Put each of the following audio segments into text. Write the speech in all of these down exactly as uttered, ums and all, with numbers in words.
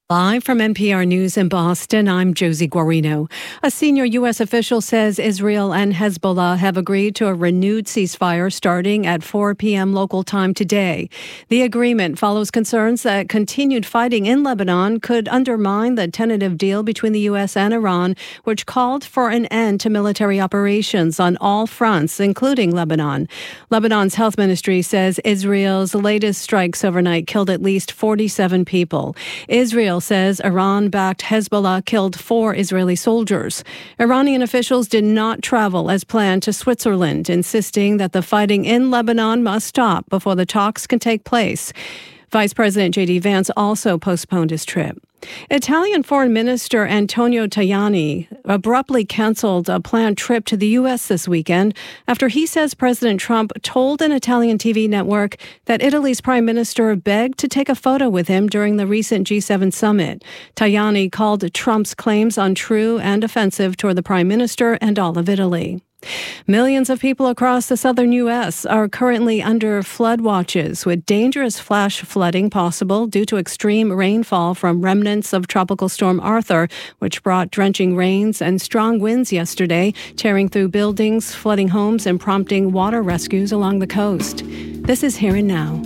Live from N P R News in Boston, I'm Josie Guarino. A senior U S official says Israel and Hezbollah have agreed to a renewed ceasefire starting at four p.m. local time today. The agreement follows concerns that continued fighting in Lebanon could undermine the tentative deal between the U S and Iran, which called for an end to military operations on all fronts, including Lebanon. Lebanon's health ministry says Israel's latest strikes overnight killed at least forty-seven people. Israel says Iran-backed Hezbollah killed four Israeli soldiers. Iranian officials did not travel as planned to Switzerland, insisting that the fighting in Lebanon must stop before the talks can take place. Vice President J D Vance also postponed his trip. Italian Foreign Minister Antonio Tajani abruptly canceled a planned trip to the U S this weekend after he says President Trump told an Italian T V network that Italy's prime minister begged to take a photo with him during the recent G seven summit. Tajani called Trump's claims untrue and offensive toward the prime minister and all of Italy. Millions of people across the southern U S are currently under flood watches, with dangerous flash flooding possible due to extreme rainfall from remnants of Tropical Storm Arthur, which brought drenching rains and strong winds yesterday, tearing through buildings, flooding homes, and prompting water rescues along the coast. This is Here and Now.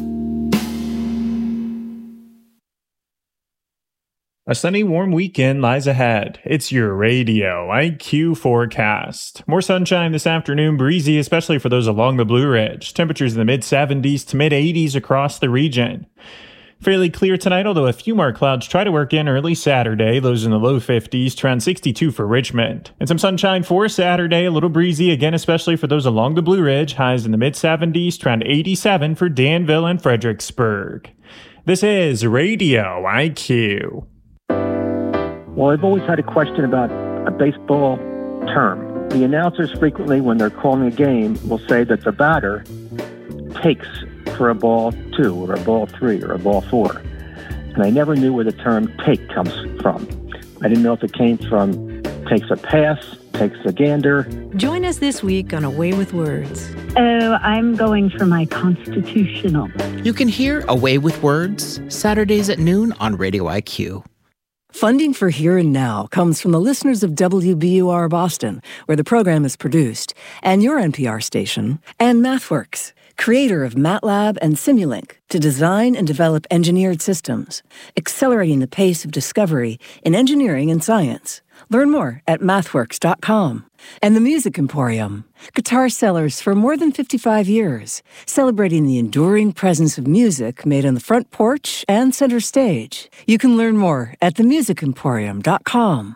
A sunny, warm weekend lies ahead. It's your Radio I Q forecast. More sunshine this afternoon, breezy, especially for those along the Blue Ridge. Temperatures in the mid seventies to mid eighties across the region. Fairly clear tonight, although a few more clouds try to work in early Saturday. Those in the low fifties to around sixty-two for Richmond. And some sunshine for Saturday, a little breezy again, especially for those along the Blue Ridge. Highs in the mid seventies to around eighty-seven for Danville and Fredericksburg. This is Radio I Q. Well, I've always had a question about a baseball term. The announcers frequently, when they're calling a game, will say that the batter takes for a ball two or a ball three or a ball four. And I never knew where the term take comes from. I didn't know if it came from takes a pass, takes a gander. Join us this week on Away with Words. Oh, I'm going for my constitutional. You can hear Away with Words Saturdays at noon on Radio I Q. Funding for Here and Now comes from the listeners of W B U R Boston, where the program is produced, and your N P R station, and MathWorks, creator of MATLAB and Simulink, to design and develop engineered systems, accelerating the pace of discovery in engineering and science. Learn more at mathworks dot com. And the Music Emporium, guitar sellers for more than fifty-five years, celebrating the enduring presence of music made on the front porch and center stage. You can learn more at the music emporium dot com.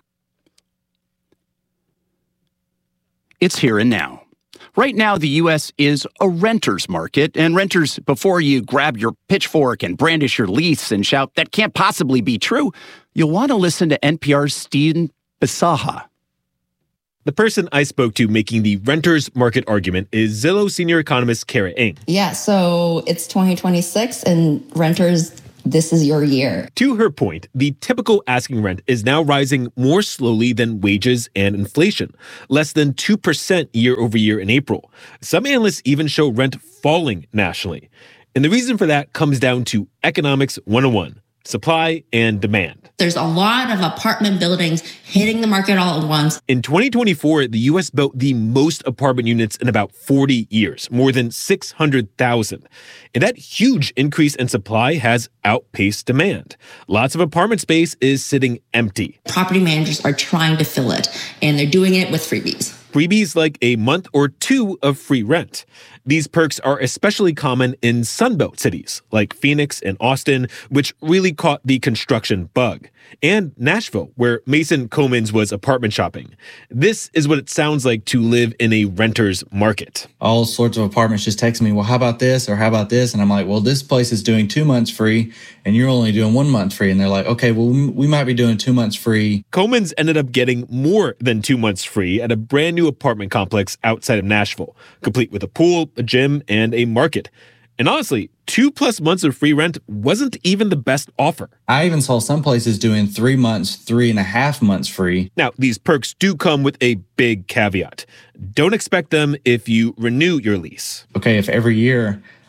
It's Here and Now. Right now, the U S is a renter's market, and renters, before you grab your pitchfork and brandish your lease and shout, "That can't possibly be true," you'll want to listen to N P R's Stephen Bisaha. The person I spoke to making the renter's market argument is Zillow senior economist Kara Ng. Yeah, so it's twenty twenty-six, and renters, this is your year. To her point, the typical asking rent is now rising more slowly than wages and inflation, less than two percent year over year in April. Some analysts even show rent falling nationally. And the reason for that comes down to economics one oh one. Supply and demand. There's a lot of apartment buildings hitting the market all at once. In twenty twenty-four, the U S built the most apartment units in about forty years, more than six hundred thousand. And that huge increase in supply has outpaced demand. Lots of apartment space is sitting empty. Property managers are trying to fill it, and they're doing it with freebies. Freebies like a month or two of free rent. These perks are especially common in Sunbelt cities like Phoenix and Austin, which really caught the construction bug, and Nashville, where Mason Comans was apartment shopping. This is what it sounds like to live in a renter's market. All sorts of apartments just text me, well, how about this or how about this? And I'm like, well, this place is doing two months free and you're only doing one month free. And they're like, okay, well, we might be doing two months free. Comans ended up getting more than two months free at a brand new apartment complex outside of Nashville, complete with a pool, a gym, and a market. And honestly, two plus months of free rent wasn't even the best offer. I even saw some places doing three months, three and a half months free. Now, these perks do come with a big caveat. Don't expect them if you renew your lease. Okay, if every year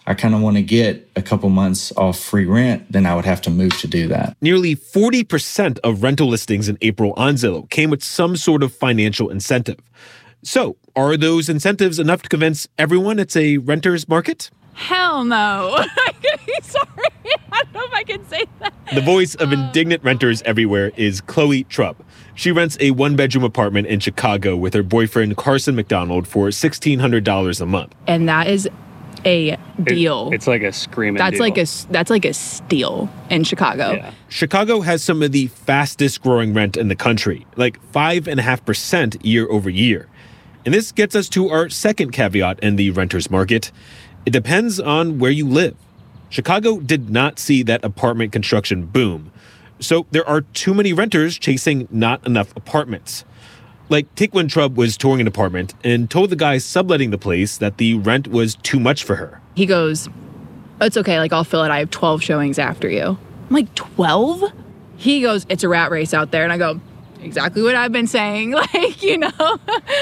I kind of want to get a couple months off free rent, then I would have to move to do that. Nearly forty percent of rental listings in April on Zillow came with some sort of financial incentive. So, are those incentives enough to convince everyone it's a renter's market? Hell no. Sorry, I don't know if I can say that. The voice of indignant renters everywhere is Chloe Trubb. She rents a one-bedroom apartment in Chicago with her boyfriend Carson McDonald for sixteen hundred dollars a month. And that is a deal. It, it's like a screaming that's deal. like a That's like a steal in Chicago. Yeah. Chicago has some of the fastest growing rent in the country, like five point five percent year over year. And this gets us to our second caveat in the renter's market. It depends on where you live. Chicago did not see that apartment construction boom. So there are too many renters chasing not enough apartments. Like, take when Trubb was touring an apartment and told the guy subletting the place that the rent was too much for her. He goes, it's okay, like I'll fill it. I have twelve showings after you. I'm like, twelve? He goes, it's a rat race out there. And I go, exactly what I've been saying, like, you know.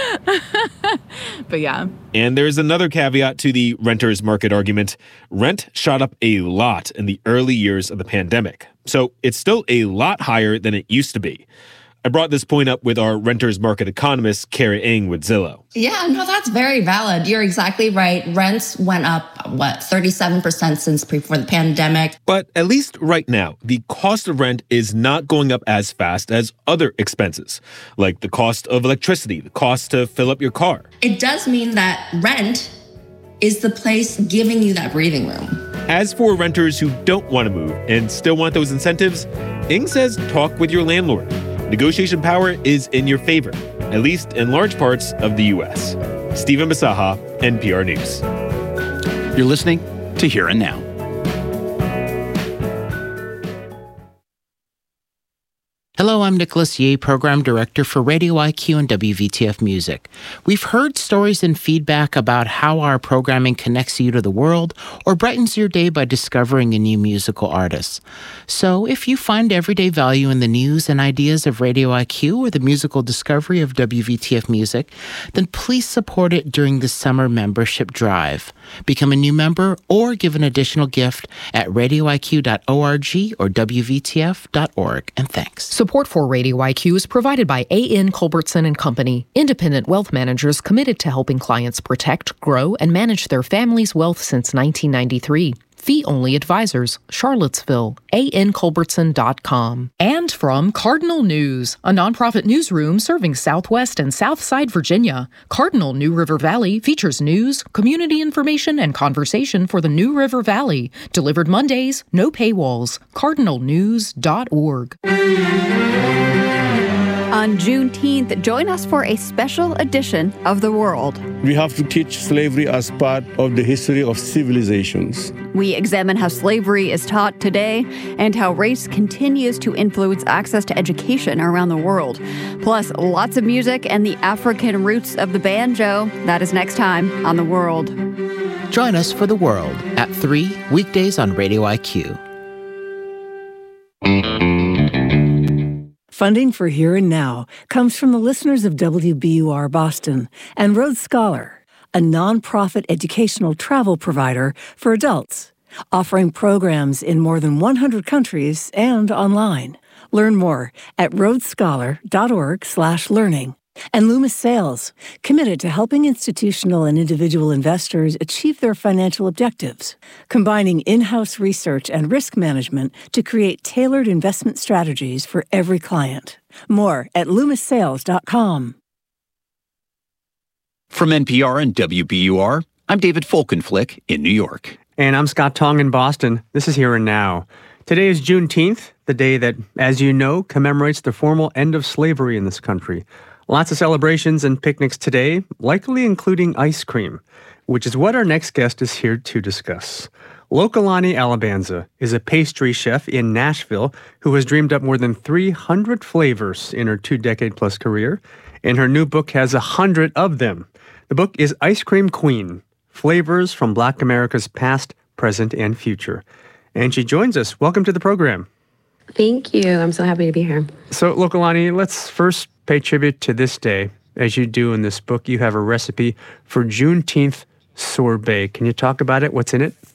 But yeah. And there's another caveat to the renter's market argument. Rent shot up a lot in the early years of the pandemic. So it's still a lot higher than it used to be. I brought this point up with our renter's market economist, Kara Ng with Zillow. Yeah, no, that's very valid. You're exactly right. Rents went up, what, thirty-seven percent since before the pandemic. But at least right now, the cost of rent is not going up as fast as other expenses, like the cost of electricity, the cost to fill up your car. It does mean that rent is the place giving you that breathing room. As for renters who don't want to move and still want those incentives, Ng says talk with your landlord. Negotiation power is in your favor, at least in large parts of the U S. Stephen Basaha, N P R News. You're listening to Here and Now. Hello, I'm Nicholas Yeh, Program Director for Radio I Q and W V T F Music. We've heard stories and feedback about how our programming connects you to the world or brightens your day by discovering a new musical artist. So if you find everyday value in the news and ideas of Radio I Q or the musical discovery of W V T F Music, then please support it during the summer membership drive. Become a new member or give an additional gift at radio I Q dot org or W V T F dot org. And thanks. Support for Radio I Q is provided by A N Culbertson and Company, independent wealth managers committed to helping clients protect, grow, and manage their family's wealth since nineteen ninety-three. Fee-only advisors, Charlottesville, A N Culbertson dot com. And from Cardinal News, a nonprofit newsroom serving Southwest and Southside Virginia. Cardinal New River Valley features news, community information, and conversation for the New River Valley. Delivered Mondays, no paywalls. cardinal news dot org. On Juneteenth, join us for a special edition of The World. We have to teach slavery as part of the history of civilizations. We examine how slavery is taught today and how race continues to influence access to education around the world. Plus, lots of music and the African roots of the banjo. That is next time on The World. Join us for The World at three weekdays on Radio I Q. Funding for Here and Now comes from the listeners of W B U R Boston and Road Scholar, a nonprofit educational travel provider for adults, offering programs in more than one hundred countries and online. Learn more at road scholar dot org slash learning. And Loomis Sales, committed to helping institutional and individual investors achieve their financial objectives, combining in-house research and risk management to create tailored investment strategies for every client. More at loomis sales dot com. From N P R and W B U R, I'm David Folkenflik in New York. And I'm Scott Tong in Boston. This is Here and Now. Today is Juneteenth, the day that, as you know, commemorates the formal end of slavery in this country. Lots of celebrations and picnics today, likely including ice cream, which is what our next guest is here to discuss. Lokalani Alabanza is a pastry chef in Nashville who has dreamed up more than three hundred flavors in her two-decade-plus career, and her new book has one hundred of them. The book is Ice Cream Queen, Flavors from Black America's Past, Present, and Future. And she joins us. Welcome to the program. Thank you. I'm so happy to be here. So, Lokalani, let's first pay tribute to this day. As you do in this book, you have a recipe for Juneteenth sorbet. Can you talk about it? What's in it?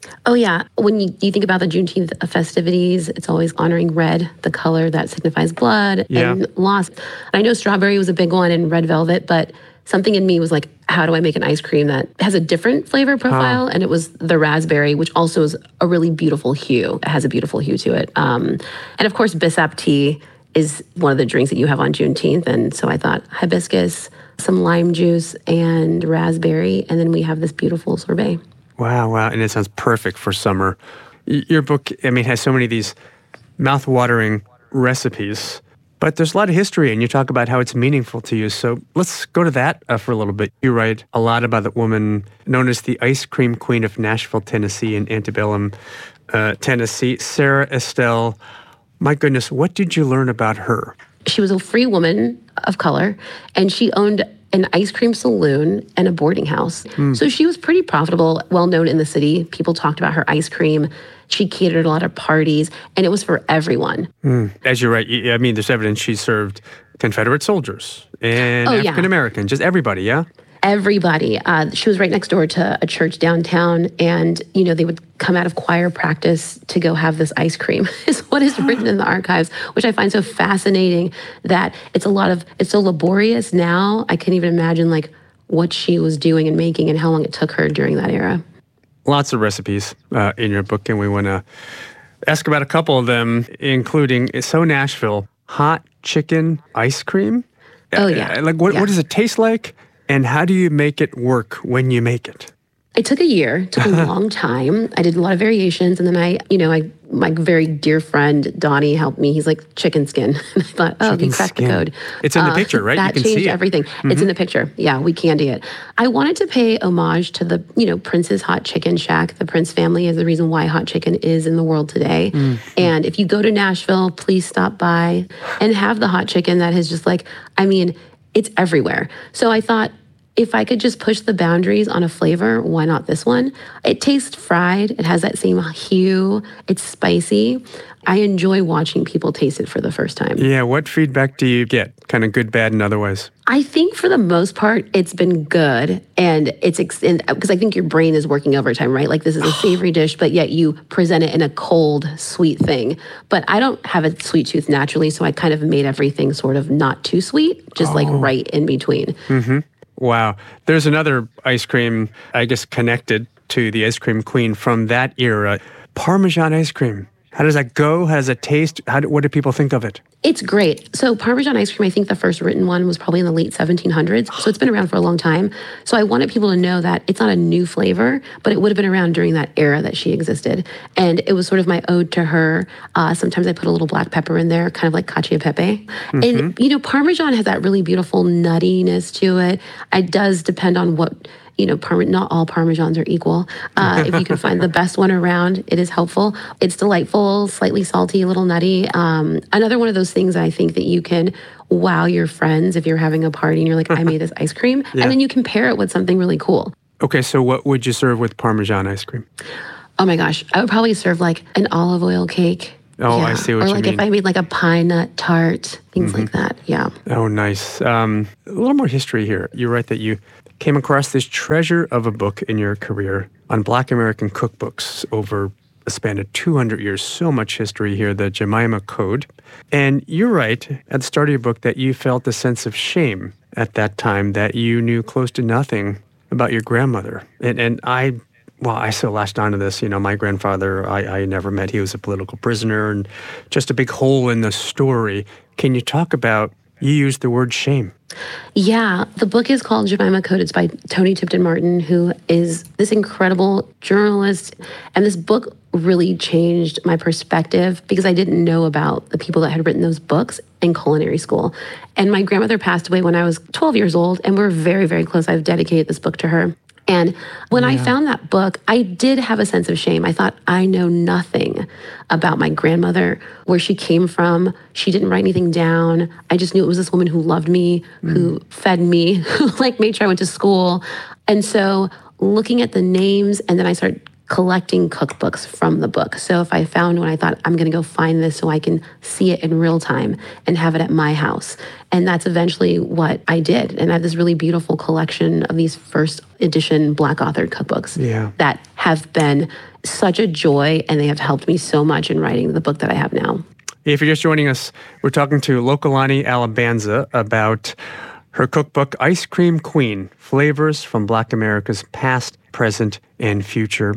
Oh, yeah. When you, you think about the Juneteenth festivities, it's always honoring red, the color that signifies blood Yeah. and loss. I know strawberry was a big one and red velvet, but something in me was like, how do I make an ice cream that has a different flavor profile? Huh. And it was the raspberry, which also is a really beautiful hue. It has a beautiful hue to it. Um, and of course, Bissap tea is one of the drinks that you have on Juneteenth. And so I thought hibiscus, some lime juice, and raspberry. And then we have this beautiful sorbet. Wow, wow. And it sounds perfect for summer. Y- Your book, I mean, has so many of these mouth-watering recipes, but there's a lot of history, and you talk about how it's meaningful to you. So let's go to that uh, for a little bit. You write a lot about the woman known as the ice cream queen of Nashville, Tennessee, in antebellum uh, Tennessee, Sarah Estelle. My goodness, what did you learn about her? She was a free woman of color, and she owned an ice cream saloon and a boarding house. Hmm. So she was pretty profitable, well known in the city. People talked about her ice cream. She catered a lot of parties, and it was for everyone. Hmm. As you're right, y- I mean, there's evidence she served Confederate soldiers and Oh, yeah. African Americans, just everybody, yeah? Everybody. Uh, she was right next door to a church downtown, and you know they would come out of choir practice to go have this ice cream. Is what is written in the archives, which I find so fascinating. That it's a lot of it's so laborious now. I can't even imagine like what she was doing and making, and how long it took her during that era. Lots of recipes uh, in your book, and we want to ask about a couple of them, including So Nashville hot chicken ice cream. Oh, yeah. Uh, like what? Yeah. What does it taste like? And how do you make it work when you make it? It took a year, it took a long time. I did a lot of variations, and then I, you know, I my very dear friend Donnie helped me. He's like chicken skin. And I thought, oh, Chicken you cracked skin. the code. It's in the Uh, picture, right? You That can changed see it. everything. It's Mhm. in the picture. Yeah, we candy it. I wanted to pay homage to the, you know, Prince's Hot Chicken Shack. The Prince family is the reason why hot chicken is in the world today. Mm. And if you go to Nashville, please stop by and have the hot chicken that is just like, I mean, it's everywhere. So I thought, if I could just push the boundaries on a flavor, why not this one? It tastes fried. It has that same hue. It's spicy. I enjoy watching people taste it for the first time. Yeah, what feedback do you get? Kind of good, bad, and otherwise? I think for the most part, it's been good. And it's because I think your brain is working overtime, right? Like this is a savory dish, but yet you present it in a cold, sweet thing. But I don't have a sweet tooth naturally, so I kind of made everything sort of not too sweet, just like Oh. right in between. Mm-hmm. Wow. There's another ice cream, I guess, connected to the ice cream queen from that era. Parmesan ice cream. How does that go? How does it taste? How do, what do people think of it? It's great. So Parmesan ice cream, I think the first written one was probably in the late seventeen hundreds. So it's been around for a long time. So I wanted people to know that it's not a new flavor, but it would have been around during that era that she existed. And it was sort of my ode to her. Uh, sometimes I put a little black pepper in there, kind of like cacio e pepe. Mm-hmm. And, you know, Parmesan has that really beautiful nuttiness to it. It does depend on what, you know, Parme- not all Parmesans are equal. Uh, if you can find the best one around, it is helpful. It's delightful, slightly salty, a little nutty. Um, another one of those things I think that you can wow your friends if you're having a party and you're like, I made this ice cream. Yeah. And then you can pair it with something really cool. Okay, so what would you serve with Parmesan ice cream? Oh my gosh, I would probably serve like an olive oil cake. Oh, I see what or you like mean. if I made like a pine nut tart, things Mhm. like that. Yeah. Oh, nice. Um, a little more history here. You write that you came across this treasure of a book in your career on Black American cookbooks over a span of two hundred years. So much history here, the Jemima Code. And you write at the start of your book that you felt a sense of shame at that time, that you knew close to nothing about your grandmother. And, and I, well, I so latched onto this. You know, my grandfather, I, I never met. He was a political prisoner and just a big hole in the story. Can you talk about, you used the word shame. Yeah, the book is called Jemima Code. It's by Tony Tipton Martin, who is this incredible journalist. And this book really changed my perspective because I didn't know about the people that had written those books in culinary school. And my grandmother passed away when I was twelve years old, and we're very, very close. I've dedicated this book to her. And when I Yeah. found that book, I did have a sense of shame. I thought, I know nothing about my grandmother, where she came from. She didn't write anything down. I just knew it was this woman who loved me, who fed me, who like made sure I went to school. And so looking at the names, and then I started collecting cookbooks from the book. So if I found one, I thought, I'm going to go find this so I can see it in real time and have it at my house. And that's eventually what I did. And I have this really beautiful collection of these first edition Black authored cookbooks Yeah. that have been such a joy, and they have helped me so much in writing the book that I have now. If you're just joining us, we're talking to Lokalani Alabanza about her cookbook, Ice Cream Queen, Flavors from Black America's Past, Present, and Future.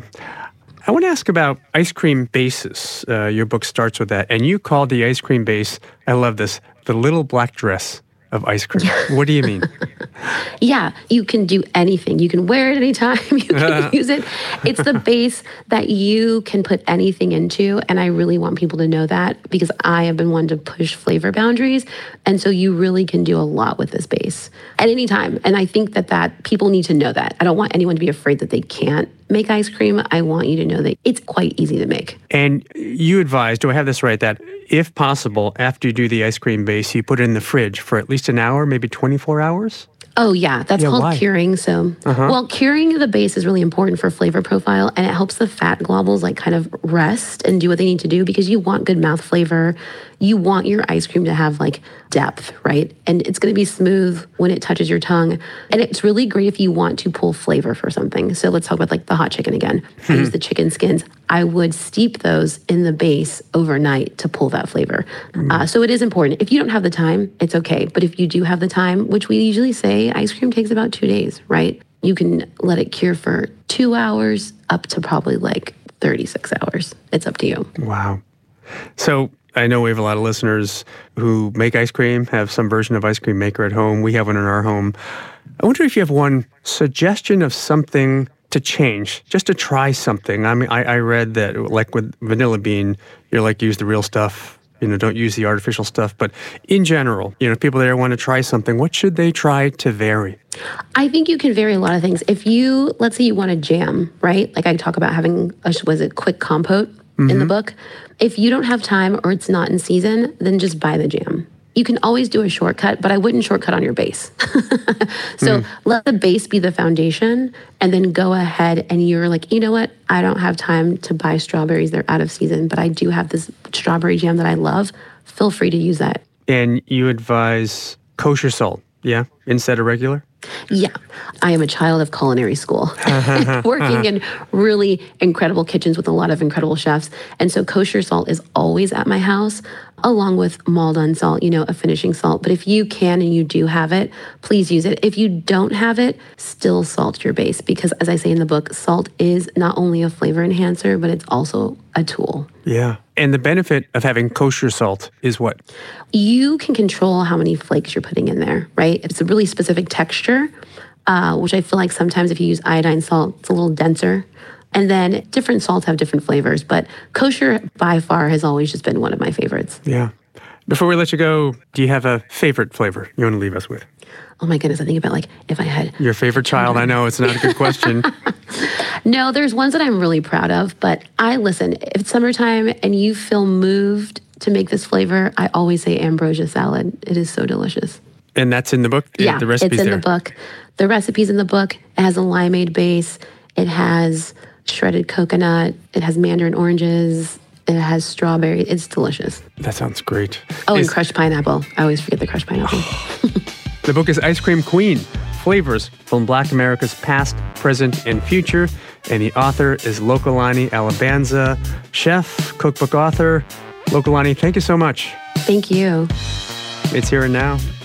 I want to ask about ice cream bases. Uh, your book starts with that. And you called the ice cream base, I love this, the little black dress of ice cream. What do you mean? Yeah, you can do anything. You can wear it anytime. You can use it. It's the base that you can put anything into. And I really want people to know that because I have been one to push flavor boundaries. And so you really can do a lot with this base at any time. And I think that, that people need to know that. I don't want anyone to be afraid that they can't make ice cream. I want you to know that it's quite easy to make. And you advise, do I have this right, that if possible, after you do the ice cream base, you put it in the fridge for at least an hour, maybe twenty-four hours? Oh, yeah. That's yeah, called why? curing. So, uh-huh. well, curing the base is really important for flavor profile, and it helps the fat globules like kind of rest and do what they need to do because you want good mouth flavor. You want your ice cream to have like depth, right? And it's going to be smooth when it touches your tongue. And it's really great if you want to pull flavor for something. So let's talk about like the hot chicken again. I use the chicken skins. I would steep those in the base overnight to pull that flavor. Mm. Uh, so it is important. If you don't have the time, it's okay. But if you do have the time, which we usually say ice cream takes about two days, right? You can let it cure for two hours up to probably like thirty-six hours. It's up to you. Wow. So I know we have a lot of listeners who make ice cream, have some version of ice cream maker at home. We have one in our home. I wonder if you have one suggestion of something to change, just to try something. I mean, I, I read that like with vanilla bean, you're like, use the real stuff, you know, don't use the artificial stuff. But in general, you know, if people there want to try something, what should they try to vary? I think you can vary a lot of things. If you, let's say you want to jam, right? Like I talk about having, a, was it quick compote mm-hmm. in the book? If you don't have time or it's not in season, then just buy the jam. You can always do a shortcut, but I wouldn't shortcut on your base. so mm. let the base be the foundation and then go ahead and you're like, you know what? I don't have time to buy strawberries. They're out of season, but I do have this strawberry jam that I love. Feel free to use that. And you advise kosher salt, yeah, instead of regular? Yeah, I am a child of culinary school, working in really incredible kitchens with a lot of incredible chefs. And so kosher salt is always at my house, along with Maldon salt, you know, a finishing salt. But if you can and you do have it, please use it. If you don't have it, still salt your base. Because as I say in the book, salt is not only a flavor enhancer, but it's also a tool. Yeah. And the benefit of having kosher salt is what? You can control how many flakes you're putting in there, right? It's a really specific texture, uh, which I feel like sometimes if you use iodine salt, it's a little denser. And then different salts have different flavors, but kosher by far has always just been one of my favorites. Yeah. Before we let you go, do you have a favorite flavor you want to leave us with? Oh my goodness, I think about like if I had... Your favorite child, I know it's not a good question. No, there's ones that I'm really proud of, but I listen, if it's summertime and you feel moved to make this flavor, I always say ambrosia salad. It is so delicious. And that's in the book? Yeah, the recipe's it's in there. the book. The recipe's in the book. It has a limeade base. It has shredded coconut. It has mandarin oranges. It has strawberry. It's delicious. That sounds great. Oh, Is, and crushed pineapple. I always forget the crushed pineapple. The book is Ice Cream Queen, Flavors from Black America's Past, Present, and Future. And the author is Lokalani Alabanza, chef, cookbook author. Lokalani, thank you so much. Thank you. It's Here and Now.